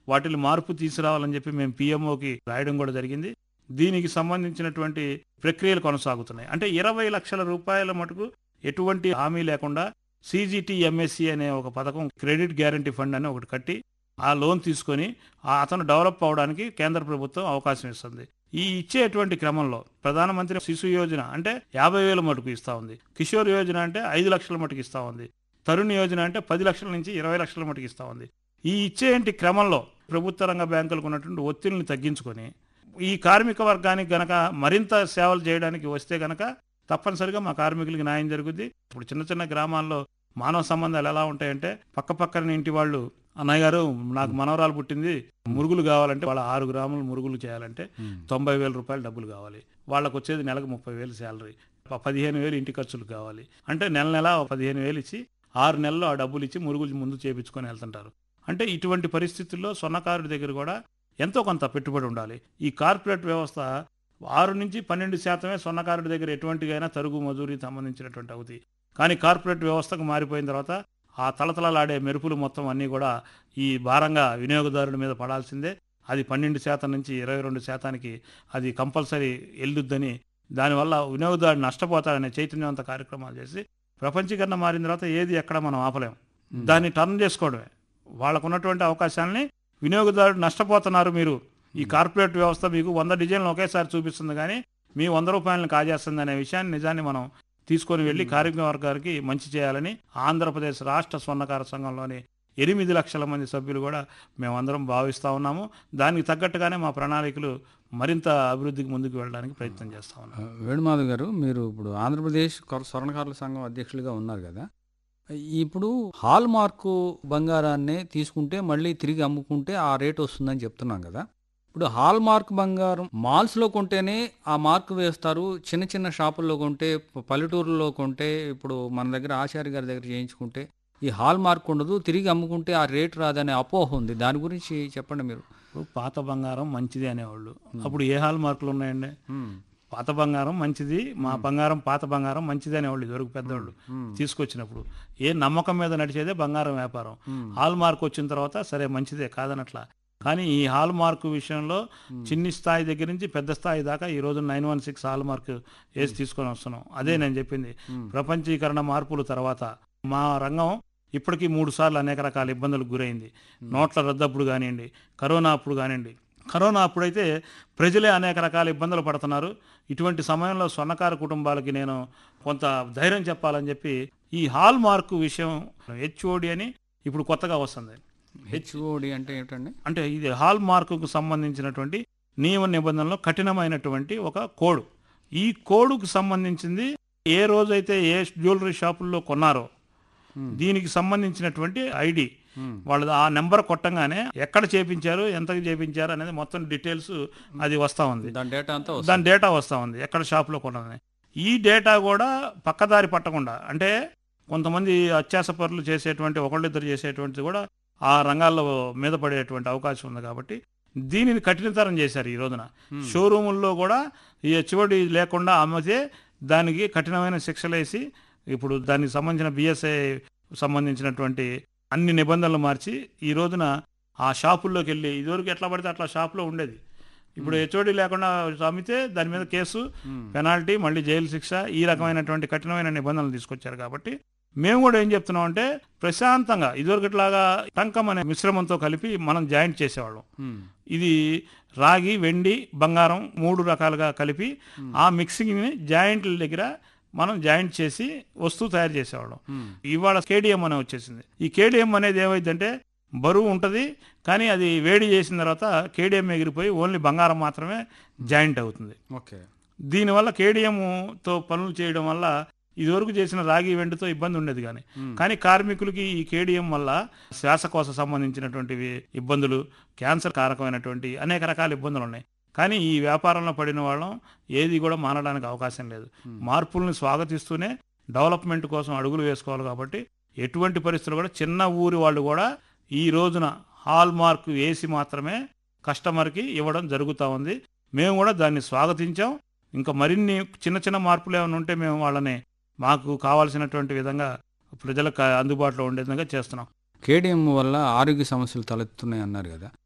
వాటిని మార్పు తీసుకురావాలని చెప్పి మేము పిఎంఓకి రాయడం కూడా జరిగింది. దీనికి సంబంధించినటువంటి ప్రక్రియలు కొనసాగుతున్నాయి. అంటే 20 లక్షల రూపాయల మటుకు ఎటువంటి హామీ లేకుండా CGTMSE అనే ఒక పథకం, క్రెడిట్ గ్యారంటీ ఫండ్ అని ఒకటి కట్టి ఆ లోన్ తీసుకొని అతను డెవలప్ అవడానికి కేంద్ర ప్రభుత్వం అవకాశం ఇస్తుంది. ఈ ఇచ్చేటువంటి క్రమంలో ప్రధానమంత్రి శిశు యోజన అంటే 50,000 మటుకు ఇస్తా ఉంది. కిషోర్ యోజన అంటే 5 లక్షల మటుకు ఇస్తా ఉంది. తరుణ్ యోజన అంటే 10 లక్షల నుంచి 20 లక్షల మటుకు ఇస్తా ఉంది. ఈ ఇచ్చేంటి క్రమంలో ప్రభుత్వ రంగ బ్యాంకులకు ఉన్నటువంటి ఒత్తిడిని తగ్గించుకొని ఈ కార్మిక వర్గానికి గనక మరింత సేవలు చేయడానికి వస్తే గనక తప్పనిసరిగా మా కార్మికులకి న్యాయం జరుగుద్ది. ఇప్పుడు చిన్న చిన్న గ్రామాల్లో మానవ సంబంధాలు ఎలా ఉంటాయంటే పక్కన ఇంటి వాళ్ళు, అన్నయ్య గారు నాకు మనవరాలు పుట్టింది, మురుగులు కావాలంటే వాళ్ళ 6 గ్రాములు మురుగులు చేయాలంటే 90,000 రూపాయలు డబ్బులు కావాలి. వాళ్ళకు వచ్చేది నెలకు 30,000 శాలరీ, 15,000 ఇంటి ఖర్చులు కావాలి. అంటే నెల 15,000 ఇచ్చి 6 నెలల్లో ఆ డబ్బులు ఇచ్చి మురుగులు ముందు చేపించుకొని వెళ్తుంటారు. అంటే ఇటువంటి పరిస్థితుల్లో స్వర్ణకారుడి దగ్గర కూడా ఎంతో కొంత పెట్టుబడి ఉండాలి. ఈ కార్పొరేట్ వ్యవస్థ 6-12% స్వర్ణకారుడి దగ్గర ఎటువంటిగైనా తరుగు మజూరీ సంబంధించినటువంటి అవుతాయి. కానీ కార్పొరేట్ వ్యవస్థకు మారిపోయిన తర్వాత ఆ తలతలలాడే మెరుపులు మొత్తం అన్నీ కూడా ఈ భారంగా వినియోగదారుడి మీద పడాల్సిందే. అది 12% నుంచి 22% అది కంపల్సరీ వెళ్ళుద్దని, దానివల్ల వినియోగదారుడు నష్టపోతాడనే చైతన్యవంత కార్యక్రమాలు చేసి ప్రపంచీకరణ మారిన తర్వాత ఏది ఎక్కడ మనం ఆపలేం. దాన్ని టర్న్ చేసుకోవడమే. వాళ్ళకు ఉన్నటువంటి అవకాశాలని వినియోగదారుడు నష్టపోతున్నారు. మీరు ఈ కార్పొరేట్ వ్యవస్థ మీకు 100 డిజైన్లు ఒకేసారి చూపిస్తుంది, కానీ మీ 100 రూపాయలను కాజేస్తుంది అనే నిజాన్ని మనం తీసుకొని వెళ్ళి కార్మిక వర్గానికి మంచి చేయాలని ఆంధ్రప్రదేశ్ రాష్ట్ర స్వర్ణకార సంఘంలోని 8 లక్షల మంది సభ్యులు కూడా మేమందరం భావిస్తూ ఉన్నాము. దానికి తగ్గట్టుగానే మా ప్రణాళికలు మరింత అభివృద్ధికి ముందుకు వెళ్ళడానికి ప్రయత్నం చేస్తా ఉన్నాం. వేణుమాధవ్ గారు, మీరు ఇప్పుడు ఆంధ్రప్రదేశ్ స్వర్ణకారుల సంఘం అధ్యక్షులుగా ఉన్నారు కదా, ఇప్పుడు హాల్ మార్కు బంగారాన్ని తీసుకుంటే మళ్ళీ తిరిగి అమ్ముకుంటే ఆ రేట్ వస్తుందని చెప్తున్నాం కదా. ఇప్పుడు హాల్ మార్క్ బంగారం మాల్స్లో కొంటేనే ఆ మార్క్ వేస్తారు, చిన్న చిన్న షాపుల్లో కొంటే, పల్లెటూరులో కొంటే, ఇప్పుడు మన దగ్గర ఆచార్య గారి దగ్గర చేయించుకుంటే ఈ హాల్ మార్క్ ఉండదు, తిరిగి అమ్ముకుంటే ఆ రేట్ రాదనే అపోహ ఉంది. దాని గురించి చెప్పండి మీరు. పాత బంగారం మంచిది అనేవాళ్ళు, అప్పుడు ఏ హాల్ మార్కులు ఉన్నాయండి? పాత బంగారం మంచిది, మా బంగారం పాత బంగారం మంచిది అనేవాళ్ళు ఇదివరకు పెద్దవాళ్ళు తీసుకొచ్చినప్పుడు. ఏ నమ్మకం మీద నడిచేదే బంగారం వ్యాపారం. హాల్ మార్క్ వచ్చిన తర్వాత సరే మంచిదే కాదనట్లా. కానీ ఈ హాల్ మార్క్ విషయంలో చిన్ని స్థాయి దగ్గర నుంచి పెద్ద స్థాయి దాకా ఈ రోజు 916 హాల్ మార్క్ వేసి తీసుకొని వస్తున్నాం. అదే నేను చెప్పింది. ప్రపంచీకరణ మార్పుల తర్వాత మా రంగం ఇప్పటికీ 3 సార్లు అనేక రకాల ఇబ్బందులకు గురైంది. నోట్ల రద్దప్పుడు కానివ్వండి, కరోనా అప్పుడు కానివ్వండి. కరోనా అప్పుడైతే ప్రజలే అనేక రకాల ఇబ్బందులు పడుతున్నారు. ఇటువంటి సమయంలో స్వర్ణకార కుటుంబాలకి నేను కొంత ధైర్యం చెప్పాలని చెప్పి ఈ హాల్ మార్క్ విషయం HOD అని ఇప్పుడు కొత్తగా వస్తుంది. HOD అంటే ఏమిటండి? అంటే ఇది హాల్ మార్కుకు సంబంధించినటువంటి నియమ నిబంధనలో కఠినమైనటువంటి ఒక కోడ్. ఈ కోడ్కు సంబంధించింది ఏ రోజైతే ఏ జ్యువెలరీ షాపుల్లో కొన్నారో దీనికి సంబంధించినటువంటి ఐడి, వాళ్ళు ఆ నెంబర్ కొట్టంగానే ఎక్కడ చేపించారు, ఎంతకు చేపించారు అనేది మొత్తం డీటెయిల్స్ అది వస్తూ ఉంది. దాని డేటా వస్తూ ఉంది ఎక్కడ షాపులో కొన్నదని. ఈ డేటా కూడా పక్కదారి పట్టకుండా, అంటే కొంతమంది అత్యాస పరులు చేసేటువంటి, ఒకళ్ళిద్దరు చేసేటువంటిది కూడా ఆ రంగాల్లో మీద పడేటువంటి అవకాశం ఉంది. కాబట్టి దీనిని కఠినతరం చేశారు. ఈ రోజున షోరూముల్లో కూడా ఈ HOD లేకుండా అమ్మితే దానికి కఠినమైన శిక్షలు వేసి ఇప్పుడు దానికి సంబంధించిన BSI సంబంధించినటువంటి అన్ని నిబంధనలు మార్చి ఈ రోజున ఆ షాపుల్లోకి వెళ్ళి, ఇదివరకు ఎట్లా పడితే అట్లా షాపులో ఉండేది, ఇప్పుడు HOD లేకుండా అమ్మితే దాని మీద కేసు, పెనాల్టీ, మళ్ళీ జైలు శిక్ష, ఈ రకమైనటువంటి కఠినమైన నిబంధనలు తీసుకొచ్చారు. కాబట్టి మేము కూడా ఏం చెప్తున్నాం అంటే ప్రశాంతంగా ఇదివరకట్లాగా టంకం అనే మిశ్రమంతో కలిపి మనం జాయింట్ చేసేవాళ్ళం. ఇది రాగి, వెండి, బంగారం 3 రకాలుగా కలిపి ఆ మిక్సింగ్ని జాయింట్ల దగ్గర మనం జాయింట్ చేసి వస్తువు తయారు చేసేవాళ్ళం. ఇవాళ KDM అనే వచ్చేసింది. ఈ KDM అనేది ఏమైందంటే బరువు ఉంటుంది, కానీ అది వేడి చేసిన తర్వాత KDM ఎగిరిపోయి ఓన్లీ బంగారం మాత్రమే జాయింట్ అవుతుంది. దీనివల్ల KDMతో పనులు చేయడం వల్ల ఇదివరకు చేసిన రాగి, వెండితో ఇబ్బంది ఉండేది. కానీ కార్మికులకి ఈ KDM వల్ల శ్వాసకోశ సంబంధించినటువంటివి ఇబ్బందులు, క్యాన్సర్ కారకమైనటువంటి అనేక రకాల ఇబ్బందులు ఉన్నాయి. కానీ ఈ వ్యాపారంలో పడిన వాళ్ళం ఏది కూడా మానడానికి అవకాశం లేదు. మార్పుల్ని స్వాగతిస్తూనే డెవలప్మెంట్ కోసం అడుగులు వేసుకోవాలి. కాబట్టి ఎటువంటి పరిస్థితులు కూడా చిన్న ఊరి వాళ్ళు కూడా ఈ రోజున హాల్ మార్క్ వేసి మాత్రమే కస్టమర్కి ఇవ్వడం జరుగుతూ ఉంది. మేము కూడా దాన్ని స్వాగతించాం. ఇంకా మరిన్ని చిన్న చిన్న మార్పులు ఏమైనా ఉంటే మేము వాళ్ళని మాకు కావాల్సినటువంటి విధంగా ప్రజలకు అందుబాటులో ఉండే విధంగా చేస్తున్నాం. KDM వల్ల ఆరోగ్య సమస్యలు తలెత్తున్నాయి అన్నారు కదా,